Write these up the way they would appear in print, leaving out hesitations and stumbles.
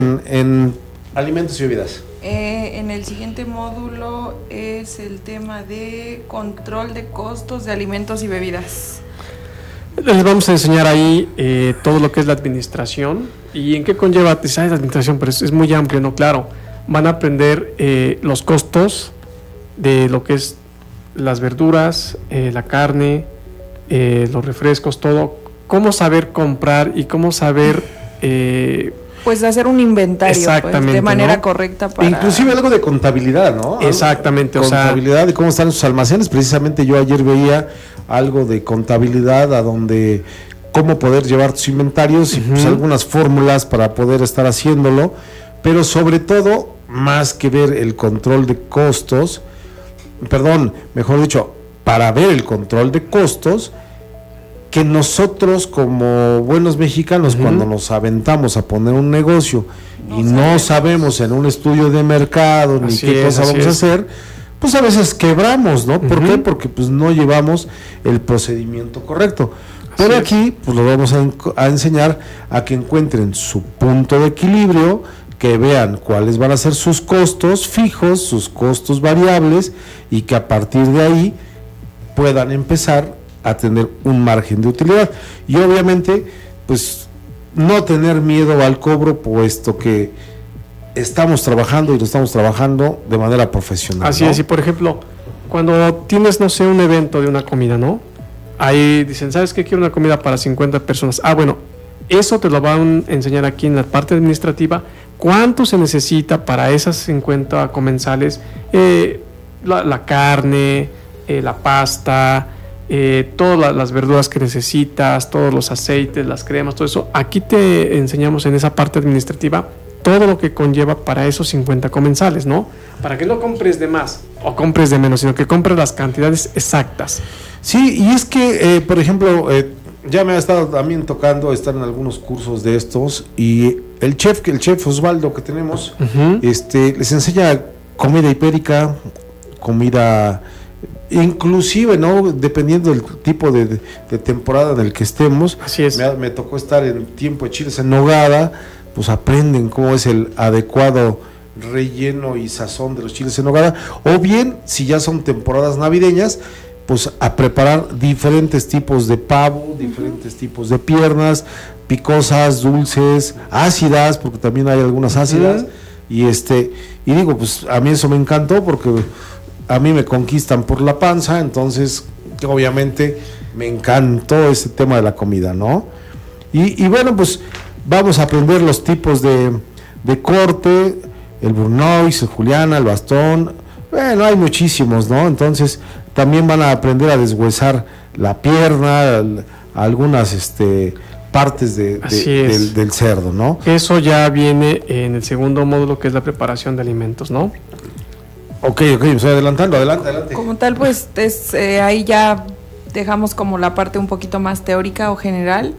en alimentos y bebidas? En el siguiente módulo es el tema de control de costos de alimentos y bebidas. Les vamos a enseñar ahí todo lo que es la administración y en qué conlleva la administración, pero es muy amplio, ¿no? Claro, van a aprender los costos de lo que es las verduras, la carne, los refrescos, todo, cómo saber comprar y cómo saber... pues hacer un inventario, exactamente, pues, de manera, ¿no? correcta para... Inclusive algo de contabilidad, ¿no? Exactamente, contabilidad de cómo están sus almacenes. Precisamente yo ayer veía algo de contabilidad a donde cómo poder llevar tus inventarios y pues algunas fórmulas para poder estar haciéndolo, pero sobre todo, más que ver el control de costos, mejor dicho, para ver el control de costos, que nosotros como buenos mexicanos, cuando nos aventamos a poner un negocio y no sabemos en un estudio de mercado ni qué cosa vamos a hacer, pues a veces quebramos, ¿no? ¿Por qué? Porque pues no llevamos el procedimiento correcto. Pero aquí pues lo vamos a enseñar a que encuentren su punto de equilibrio, que vean cuáles van a ser sus costos fijos, sus costos variables, y que a partir de ahí puedan empezar a tener un margen de utilidad. Y obviamente, pues, no tener miedo al cobro, puesto que estamos trabajando y lo estamos trabajando de manera profesional. Así es, y por ejemplo, cuando tienes, no sé, un evento de una comida, ¿no? Ahí dicen, ¿sabes qué? Quiero una comida para 50 personas. Ah, bueno, eso te lo van a enseñar aquí en la parte administrativa. ¿Cuánto se necesita para esas 50 comensales? La carne, la pasta, todas las verduras que necesitas, todos los aceites, las cremas, todo eso. Aquí te enseñamos en esa parte administrativa todo lo que conlleva para esos 50 comensales, ¿no? Para que no compres de más o compres de menos, sino que compres las cantidades exactas. Sí, y es que, por ejemplo, ya me ha estado también tocando estar en algunos cursos de estos, y el chef Osvaldo que tenemos, les enseña comida ibérica, comida... inclusive, ¿no? Dependiendo del tipo de temporada en el que estemos. Así es. Me tocó estar en tiempo de chiles en nogada, pues aprenden cómo es el adecuado relleno y sazón de los chiles en nogada, o bien, si ya son temporadas navideñas, pues a preparar diferentes tipos de pavo, diferentes tipos de piernas, picosas, dulces, ácidas, porque también hay algunas ácidas, y digo, pues a mí eso me encantó, porque a mí me conquistan por la panza, entonces obviamente me encantó ese tema de la comida, ¿no? Y bueno, pues vamos a aprender los tipos de corte, el Bournois, el Juliana, el bastón, bueno, hay muchísimos, ¿no? Entonces también van a aprender a deshuesar la pierna, algunas partes del cerdo, ¿no? Eso ya viene en el segundo módulo, que es la preparación de alimentos, ¿no? Ok, me estoy adelantando, adelante. Como tal, pues ahí ya dejamos como la parte un poquito más teórica o general,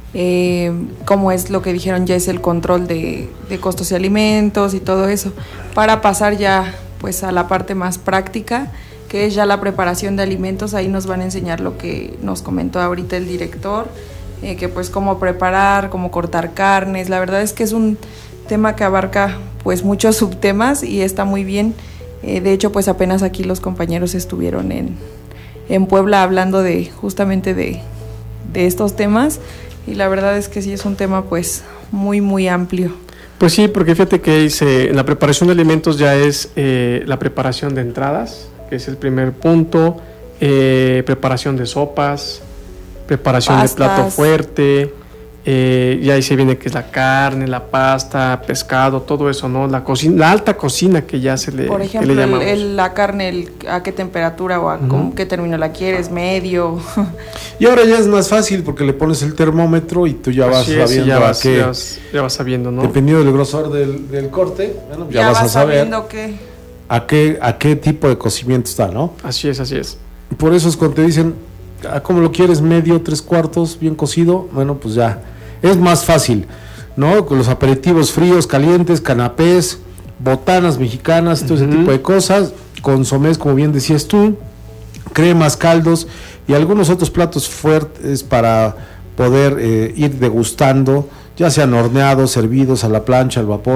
como es lo que dijeron, ya es el control de costos y alimentos y todo eso, para pasar ya pues a la parte más práctica, que es ya la preparación de alimentos. Ahí nos van a enseñar lo que nos comentó ahorita el director, que pues cómo preparar, cómo cortar carnes. La verdad es que es un tema que abarca pues muchos subtemas y está muy bien. De hecho, pues apenas aquí los compañeros estuvieron en Puebla hablando justamente de estos temas, y la verdad es que sí es un tema pues muy muy amplio. Pues sí, porque fíjate que en la preparación de alimentos ya es la preparación de entradas, que es el primer punto, preparación de sopas, preparación de plato fuerte, y ahí se viene que es la carne, la pasta, pescado, todo eso, ¿no? La cocina, la alta cocina que ya se le Por ejemplo, que le llamamos. La carne, a qué temperatura o a con qué término la quieres, medio. Y ahora ya es más fácil porque le pones el termómetro y tú ya vas sabiendo ya vas sabiendo, ¿no? Dependiendo del grosor del corte, bueno, ya vas a saber a qué tipo de cocimiento está, ¿no? Así es. Por eso es cuando te dicen, ¿cómo lo quieres? Medio, 3/4, bien cocido. Bueno, pues ya es más fácil, ¿no? Con los aperitivos fríos, calientes, canapés, botanas mexicanas, todo ese tipo de cosas, consomés, como bien decías tú, cremas, caldos y algunos otros platos fuertes para poder ir degustando, ya sean horneados, servidos a la plancha, al vapor.